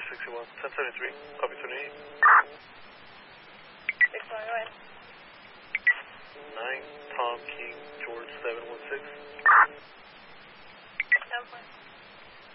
61, 1073, copy 28. 61, go ahead. 9, Tom King, George 716.